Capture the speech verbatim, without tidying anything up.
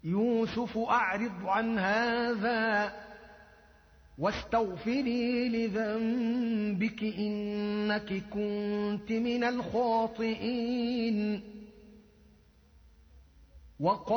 يوسف أعرض عن هذا واستغفري لذنبك إنك كنت من الخاطئين.